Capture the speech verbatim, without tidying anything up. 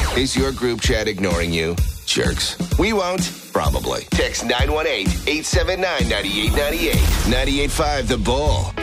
Is your group chat ignoring you? Jerks. We won't. Probably. Text nine one eight, eight seven nine, nine eight nine eight. ninety-eight point five The Bull.